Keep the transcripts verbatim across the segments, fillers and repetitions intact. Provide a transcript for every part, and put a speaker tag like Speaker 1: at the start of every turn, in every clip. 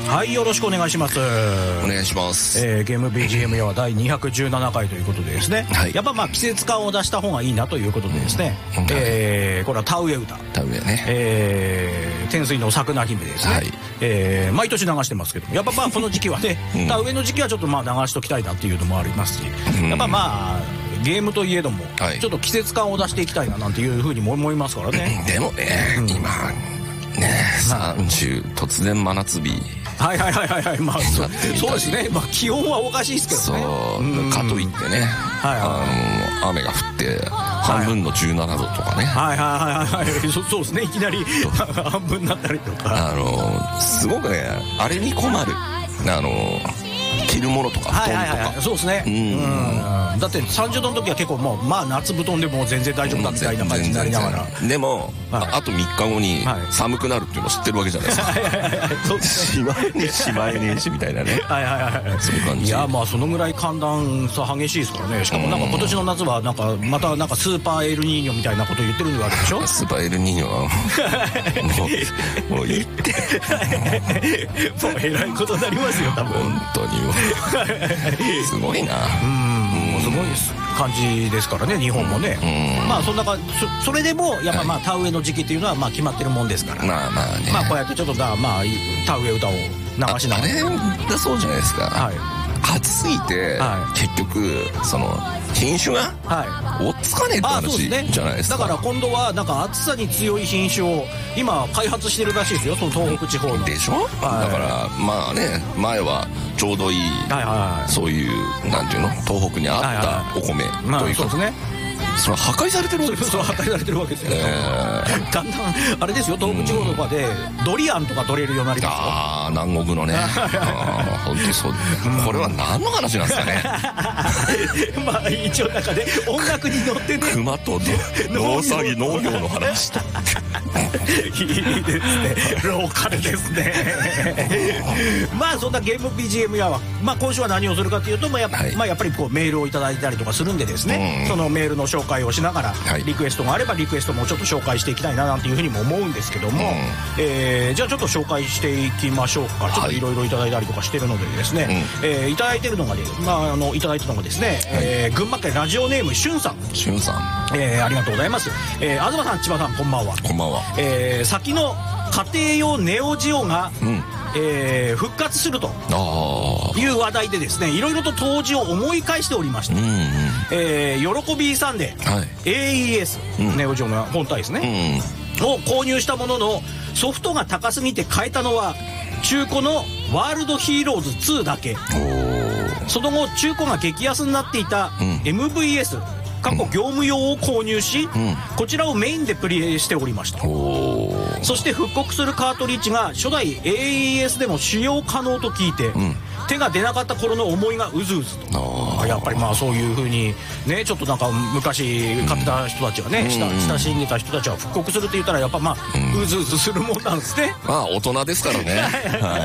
Speaker 1: はい、よろしくお願いします。
Speaker 2: お願いします。
Speaker 1: えー、ゲーム ビージーエム はだいにひゃくじゅうななかいということでですね、はい、やっぱまあ季節感を出した方がいいなということでですね、うん、えー、これは田植え歌、
Speaker 2: 田植えね、
Speaker 1: えー、天水の桜姫ですね、はい、えー、毎年流してますけども、やっぱまあこの時期はね、うん、田植えの時期はちょっとまあ流しときたいなっていうのもありますし、うん、やっぱまあゲームといえども、はい、ちょっと季節感を出していきたいななんていうふうにも思いますからね。
Speaker 2: でもね、うん、今ねさんじゅう突然真夏日、
Speaker 1: はいはいはいはいはい、まあそ う, そうですね、まあ気温はおかしいですけどね。
Speaker 2: そう、うん、かといってね、はいはい、あの雨が降って半分のじゅうななどとかね、
Speaker 1: はいはいはいはい、そそうですね、いきなり半分になったりとか、
Speaker 2: あのすごくねあれに困る、あの着るものとか布団とか、はいはいはい、
Speaker 1: そうですね、うん、うん、だってさんじゅうどの時は結構もうまあ夏布団でも全然大丈夫だみたいな感じになりながら、
Speaker 2: でも、はい、あとみっかごに寒くなるっていうのを知ってるわけじゃないですか。はいはいはいはい、しまえねえしまえねえしみたいなね、はいはいはい、そういう感じ。
Speaker 1: いやまあそのぐらい寒暖差激しいですからね。しかもなんか今年の夏はなんかまたなんかスーパーエルニーニョみたいなこと言ってるわけでしょ。
Speaker 2: スーパーエルニーニョはもうもういいって
Speaker 1: もうえらいことになりますよ多分。
Speaker 2: 本当にもうすごいな、
Speaker 1: うん、もうすごい感じですからね日本もね、うん、まあそんなか そ, それでもやっぱまあ田植えの時期っていうのはまあ決まってるもんですから、
Speaker 2: まあまあね、
Speaker 1: まあこうやってちょっとだまあ田植え歌を流しながら、
Speaker 2: あれだそうじゃないですか、はい、暑すぎて、はい、結局その品種が追っつかねえって話じゃないですか。
Speaker 1: だから今度はなんか暑さに強い品種を今開発してるらしいですよ、その東北地方の。
Speaker 2: でしょ、はい、だからまあね前はちょうどいい、はいはいはい、そういうなんていうの東北に合ったお米というか、
Speaker 1: まあ、そうですね、
Speaker 2: それ破壊されてるわけです
Speaker 1: よ。破壊されてるわけですよ、えー、だんだんあれですよ、東北地方とかでドリアンとか取れるようになりますよ。
Speaker 2: ああ南国のね本当にそう、うん、これは何の話なんですかね。
Speaker 1: まあ一応中で音楽に乗ってね、
Speaker 2: 熊と農作業農業の話と
Speaker 1: いいですね、ローカルですね。まあそんなゲーム ビージーエム やは、まあ、今週は何をするかというと、まあやっぱ、はい、まあ、やっぱりこうメールをいただいたりとかするんでですね、うん、そのメールの紹介をしながら、はい、リクエストがあればリクエストもちょっと紹介していきたいななんていうふうにも思うんですけども、うん、えー、じゃあちょっと紹介していきましょうか。ちょっといろいろいただいたりとかしてるのでですね、はい、えー、いただいてるのが、ね、まあ、あのいただいてるのがですね、はい、えー、群馬県ラジオネームしゅんさん、
Speaker 2: しゅんさん、
Speaker 1: えー、ありがとうございます。えー、東さん千葉さんこんばんは。
Speaker 2: こんばんは。
Speaker 1: えー、先の家庭用ネオジオが、うん、えー、復活するという話題でですね、いろいろと当時を思い返しておりました、うんうん、えー、喜びさんで、はい、エーイーエス、うん、ネオジオの本体ですね、うん、を購入したもののソフトが高すぎて買えたのは中古のワールドヒーローズツーだけ。その後中古が激安になっていた エムブイエス、過去業務用を購入し、うん、こちらをメインでプレイしておりました。そして復刻するカートリッジが初代 エーイーエス でも使用可能と聞いて、うん、手が出なかった頃の思いがうずうずと。やっぱりまあそういう風にね、ちょっとなんか昔買った人たちがね、うん、親しんでた人たちは復刻するって言ったらやっぱまあ、うん、うずうずするもんなんですね。
Speaker 2: まあ大人ですからね。はい、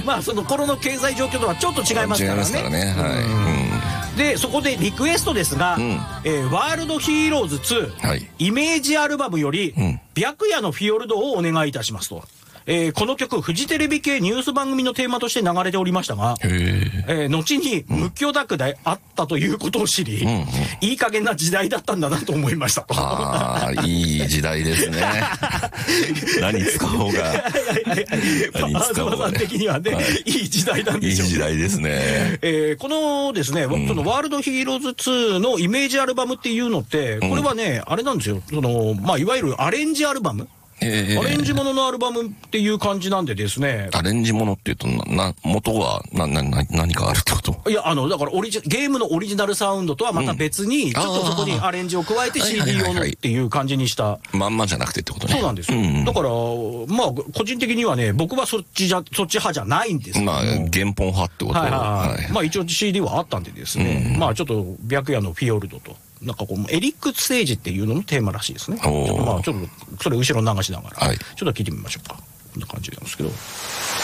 Speaker 2: ま
Speaker 1: あその頃の経済状況とはちょっと違いますからね。違いますからね。はい。うん、でそこでリクエストですが、うん、えー、ワールドヒーローズツー、はい、イメージアルバムより、うん、白夜のフィヨルドをお願いいたしますと。えー、この曲フジテレビ系ニュース番組のテーマとして流れておりましたが、えー、後に無許諾であったということを知り、うんうん、いい加減な時代だったんだなと思いましたと。
Speaker 2: ああ、いい時代ですね。何使おうが
Speaker 1: 何使おうが、ね、東さん的にはね、はい、いい時代なんでしょう。
Speaker 2: いい時代ですね。
Speaker 1: えー、このですね、うん、そのワールドヒーローズツーのイメージアルバムっていうのって、これはね、うん、あれなんですよ、その、まあ、いわゆるアレンジアルバム、えー、アレンジもののアルバムっていう感じなんでですね。
Speaker 2: アレンジものっていうとな、元はななな何かあるってこと？
Speaker 1: いや、あのだからオリジゲームのオリジナルサウンドとはまた別に、うん、ちょっとそこにアレンジを加えて シーディー 用のっていう感じにした、
Speaker 2: まんまじゃなくてってことね。
Speaker 1: そうなんですよ、うん、だからまあ個人的にはね、僕はそっちじゃそっち派じゃないんですけど、
Speaker 2: まあ原本派ってこと。
Speaker 1: はいはいはい、はい、まあ一応 シーディー はあったんでですね、うん、まあちょっと白夜のフィヨルドとなんかこうエリックステージっていうののテーマらしいですね。ちょっとまあちょっとそれ後ろ流しながら、はい、ちょっと聞いてみましょうか。こんな感じなんですけど。